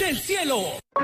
del cielo.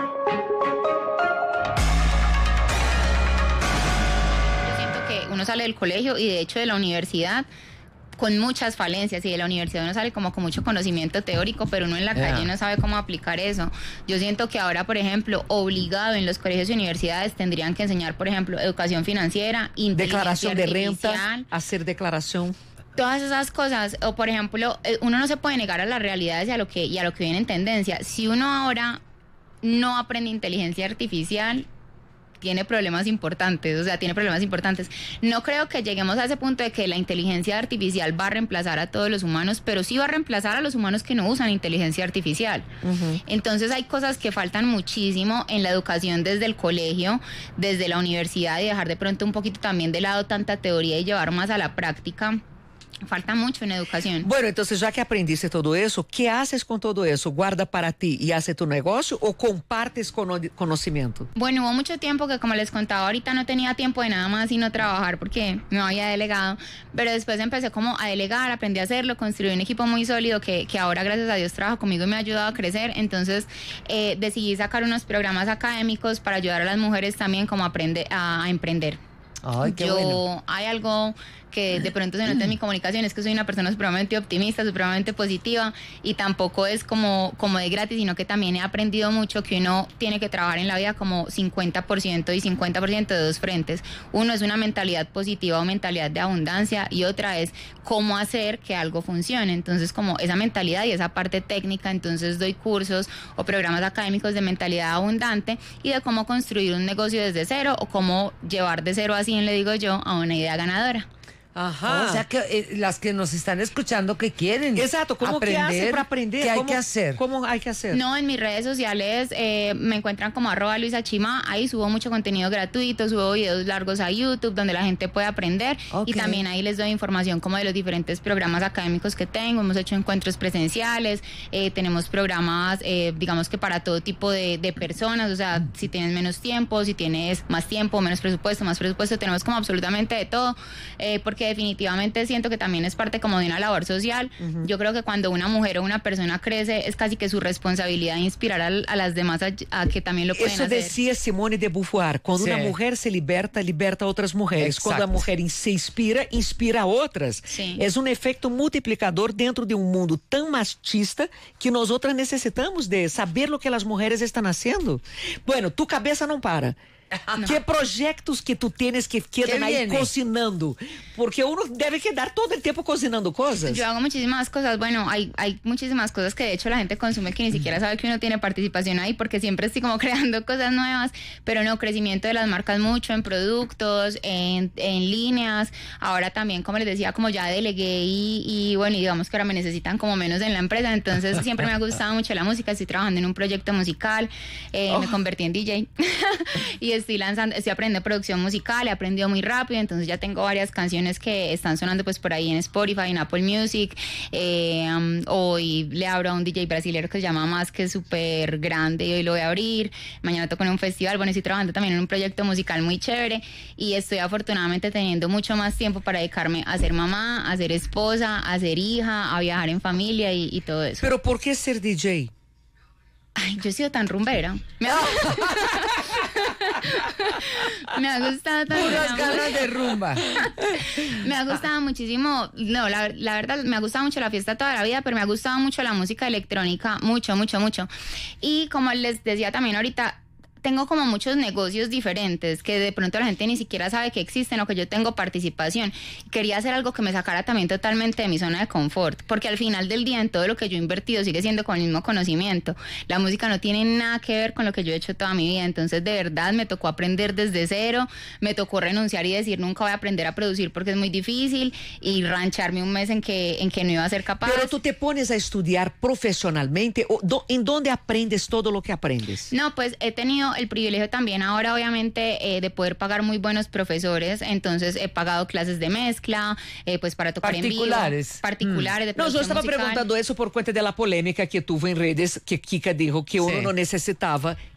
Yo siento que uno sale del colegio y de hecho de la universidad con muchas falencias, y de la universidad uno sale como con mucho conocimiento teórico, pero uno en la calle no sabe cómo aplicar eso. Yo siento que ahora, por ejemplo, obligado en los colegios y universidades tendrían que enseñar, por ejemplo, educación financiera, inteligencia Declaración de artificial, renta, hacer declaración. todas esas cosas. O por ejemplo, uno no se puede negar a las realidades y a lo que viene en tendencia. Si uno ahora no aprende inteligencia artificial, tiene problemas importantes, No creo que lleguemos a ese punto de que la inteligencia artificial va a reemplazar a todos los humanos, pero sí va a reemplazar a los humanos que no usan inteligencia artificial. Entonces hay cosas que faltan muchísimo en la educación desde el colegio, desde la universidad, y dejar de pronto un poquito también de lado tanta teoría y llevar más a la práctica. Falta mucho en educación. Bueno, entonces ya que aprendiste todo eso, ¿qué haces con todo eso? ¿Guarda para ti y hace tu negocio o compartes conocimiento? Bueno, hubo mucho tiempo que, como les contaba ahorita, no tenía tiempo de nada más sino trabajar porque me había delegado, pero después empecé como a delegar, aprendí a hacerlo, construí un equipo muy sólido que ahora, gracias a Dios, trabaja conmigo y me ha ayudado a crecer. Entonces decidí sacar unos programas académicos para ayudar a las mujeres también como a emprender. Ay, qué bueno. Hay algo que de pronto se nota en mi comunicación, es que soy una persona supremamente optimista, supremamente positiva, y tampoco es como de gratis, sino que también he aprendido mucho que uno tiene que trabajar en la vida como 50% y 50% de dos frentes. Uno es una mentalidad positiva o mentalidad de abundancia, y otra es cómo hacer que algo funcione. Entonces, como esa mentalidad y esa parte técnica, entonces doy cursos o programas académicos de mentalidad abundante y de cómo construir un negocio desde cero, o cómo llevar de cero a 100, le digo yo, a una idea ganadora. Ajá. O sea que las que nos están escuchando que quieren. Exacto, ¿cómo aprender, que hace para aprender? ¿Qué hay que hacer? ¿Cómo hay que hacer? No, en mis redes sociales me encuentran como @LuisaChima. Ahí subo mucho contenido gratuito, subo videos largos a YouTube donde la gente puede aprender. Y también ahí les doy información como de los diferentes programas académicos que tengo. Hemos hecho encuentros presenciales, tenemos programas, digamos que para todo tipo de personas. O sea, si tienes menos tiempo, si tienes más tiempo, menos presupuesto, más presupuesto, tenemos como absolutamente de todo, porque definitivamente siento que también es parte como de una labor social. Yo creo que cuando una mujer o una persona crece, es casi que su responsabilidad inspirar a las demás a que también lo pueden hacer. Eso decía Simone de Beauvoir, cuando una mujer se liberta a otras mujeres. Exacto. Cuando la mujer se inspira a otras. Sí. Es un efecto multiplicador dentro de un mundo tan machista que nosotras necesitamos de saber lo que las mujeres están haciendo. Bueno, tu cabeza no para. No. ¿Qué proyectos que tú tienes que quedan ahí cocinando? Porque uno debe quedar todo el tiempo cocinando cosas. Yo hago muchísimas cosas. Bueno, hay muchísimas cosas que de hecho la gente consume que ni siquiera sabe que uno tiene participación ahí, porque siempre estoy como creando cosas nuevas. Pero no, crecimiento de las marcas mucho en productos, en líneas. Ahora también, como les decía, como ya delegué y bueno, y digamos que ahora me necesitan como menos en la empresa. Entonces siempre me ha gustado mucho la música. Estoy trabajando en un proyecto musical. Me convertí en DJ. Y estoy aprendiendo producción musical, he aprendido muy rápido, entonces ya tengo varias canciones que están sonando pues por ahí en Spotify, en Apple Music. Hoy le abro a un DJ brasileño que se llama Más, que es súper grande, y hoy lo voy a abrir. Mañana toco en un festival. Bueno, estoy trabajando también en un proyecto musical muy chévere, y estoy afortunadamente teniendo mucho más tiempo para dedicarme a ser mamá, a ser esposa, a ser hija, a viajar en familia y todo eso. ¿Pero por qué ser DJ? Ay, yo he sido tan rumbera. Me ha gustado tanto. Puras ganas de rumba. Me ha gustado muchísimo. No, la verdad, me ha gustado mucho la fiesta toda la vida, pero me ha gustado mucho la música electrónica. Mucho, mucho, mucho. Y como les decía también ahorita, tengo como muchos negocios diferentes que de pronto la gente ni siquiera sabe que existen o que yo tengo participación. Quería hacer algo que me sacara también totalmente de mi zona de confort, porque al final del día en todo lo que yo he invertido sigue siendo con el mismo conocimiento. La música no tiene nada que ver con lo que yo he hecho toda mi vida, entonces de verdad me tocó aprender desde cero, me tocó renunciar y decir nunca voy a aprender a producir porque es muy difícil, y rancharme un mes en que no iba a ser capaz. Pero tú te pones a estudiar profesionalmente, ¿en dónde aprendes todo lo que aprendes? No, pues he tenido el privilegio también ahora, obviamente, de poder pagar muy buenos profesores. Entonces he pagado clases de mezcla, pues para tocar en vivo. Particulares de producción musical. No, yo estaba preguntando eso por cuenta de la polémica que tuvo en redes, que Kika dijo que uno no necesitaba